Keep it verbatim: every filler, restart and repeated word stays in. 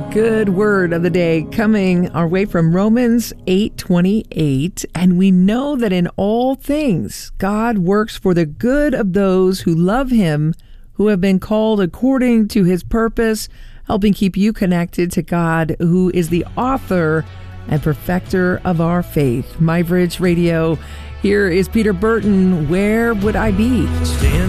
Good word of the day coming our way from Romans eight twenty-eight. And we know that in all things, God works for the good of those who love him, who have been called according to his purpose, helping keep you connected to God, who is the author and perfecter of our faith. My Bridge Radio. Here is Peter Burton. Where would I be? Stand